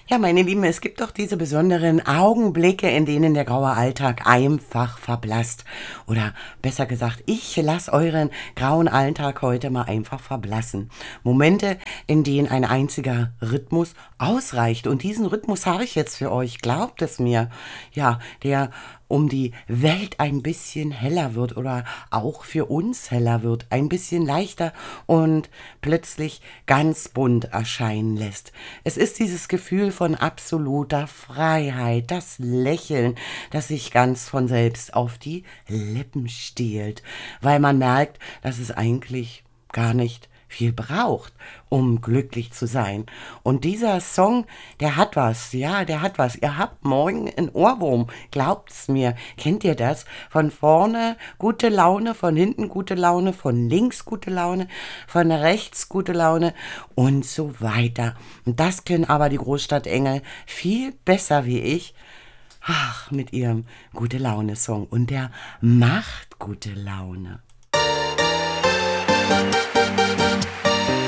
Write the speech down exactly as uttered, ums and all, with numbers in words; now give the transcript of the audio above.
Ja, meine Lieben, es gibt doch diese besonderen Augenblicke, in denen der graue Alltag einfach verblasst. Oder besser gesagt, ich lasse euren grauen Alltag heute mal einfach verblassen. Momente, in denen ein einziger Rhythmus ausreicht. Und diesen Rhythmus habe ich jetzt für euch, glaubt es mir. Ja, der um die Welt ein bisschen heller wird oder auch für uns heller wird, ein bisschen leichter und plötzlich ganz bunt erscheinen lässt. Es ist dieses Gefühl von absoluter Freiheit, das Lächeln, das sich ganz von selbst auf die Lippen stiehlt, weil man merkt, dass es eigentlich gar nicht viel braucht, um glücklich zu sein. Und dieser Song, der hat was, ja, der hat was. Ihr habt morgen einen Ohrwurm, glaubt's mir. Kennt ihr das? Von vorne gute Laune, von hinten gute Laune, von links gute Laune, von rechts gute Laune und so weiter. Und das können aber die Großstadtengel viel besser wie ich. Ach, mit ihrem Gute-Laune-Song. Und der macht gute Laune.